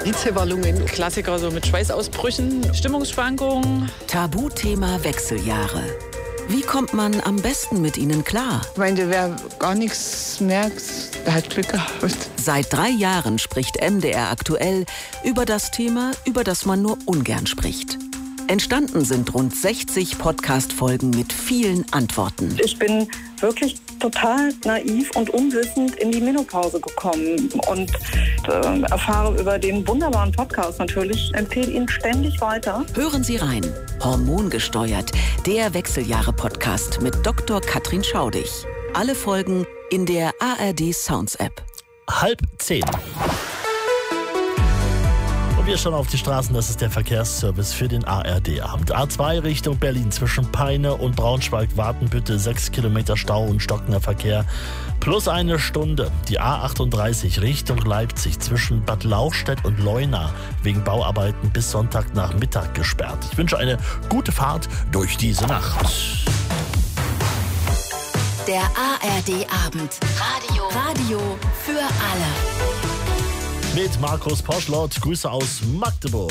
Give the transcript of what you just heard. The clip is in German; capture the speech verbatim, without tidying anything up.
Hitzewallungen, Klassiker so mit Schweißausbrüchen, Stimmungsschwankungen. Tabuthema Wechseljahre. Wie kommt man am besten mit ihnen klar? Ich meine, wer gar nichts merkt, der hat Glück gehabt. Seit drei Jahren spricht M D R aktuell über das Thema, über das man nur ungern spricht. Entstanden sind rund sechzig Podcast-Folgen mit vielen Antworten. Ich bin wirklich total naiv und unwissend in die Menopause gekommen und äh, erfahre über den wunderbaren Podcast natürlich, empfehle ihn ständig weiter. Hören Sie rein. Hormongesteuert, der Wechseljahre-Podcast mit Doktor Katrin Schaudig. Alle Folgen in der A R D Sounds App. Halb zehn. Und wir schauen auf die Straßen, das ist der Verkehrsservice für den A R D-Abend. A zwei Richtung Berlin zwischen Peine und Braunschweig-Wartenbüttel, sechs Kilometer Stau und stockender Verkehr. Plus eine Stunde. Die A achtunddreißig Richtung Leipzig zwischen Bad Lauchstädt und Leuna wegen Bauarbeiten bis Sonntagnachmittag gesperrt. Ich wünsche eine gute Fahrt durch diese Nacht. Der A R D-Abend. Radio. Radio für alle. Mit Markus Poschlott. Grüße aus Magdeburg.